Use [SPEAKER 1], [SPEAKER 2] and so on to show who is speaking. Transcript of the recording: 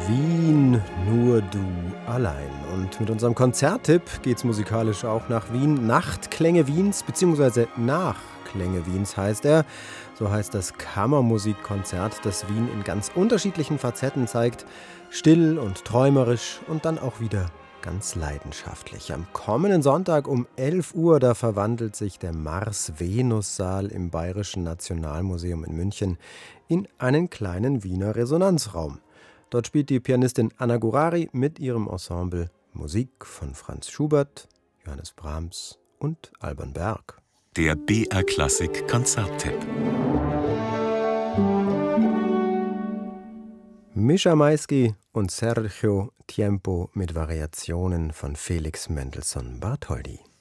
[SPEAKER 1] Wien, nur du allein. Und mit unserem Konzerttipp geht's musikalisch auch nach Wien. Nachtklänge Wiens, beziehungsweise Nachklänge Wiens heißt er. So heißt das Kammermusikkonzert, das Wien in ganz unterschiedlichen Facetten zeigt. Still und träumerisch und dann auch wieder ganz leidenschaftlich. Am kommenden Sonntag um 11 Uhr, da verwandelt sich der Mars-Venus-Saal im Bayerischen Nationalmuseum in München in einen kleinen Wiener Resonanzraum. Dort spielt die Pianistin Anna Gurari mit ihrem Ensemble Musik von Franz Schubert, Johannes Brahms und Alban Berg.
[SPEAKER 2] Der BR Klassik Konzerttipp.
[SPEAKER 1] Mischa Maisky und Sergio Tiempo mit Variationen von Felix Mendelssohn Bartholdy.